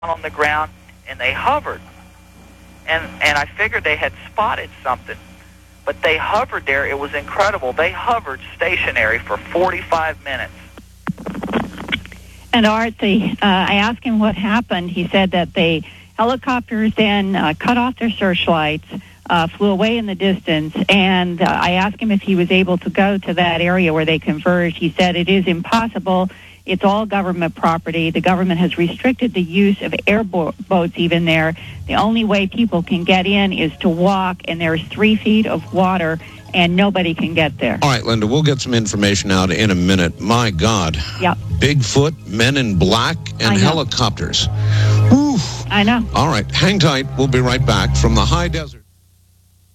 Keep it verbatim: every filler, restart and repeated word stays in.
on the ground, and they hovered. And and I figured they had spotted something, but they hovered there. It was incredible. They hovered stationary for forty-five minutes. And Art, the, uh, I asked him what happened. He said that the helicopters then uh, cut off their searchlights, uh, flew away in the distance, and uh, I asked him if he was able to go to that area where they converged. He said it is impossible. It's all government property. The government has restricted the use of airboats even there. The only way people can get in is to walk, and there's three feet of water, and nobody can get there. All right, Linda, we'll get some information out in a minute. My God. Yep. Bigfoot, men in black, and helicopters. Whew. I know. All right, hang tight. We'll be right back from the high desert.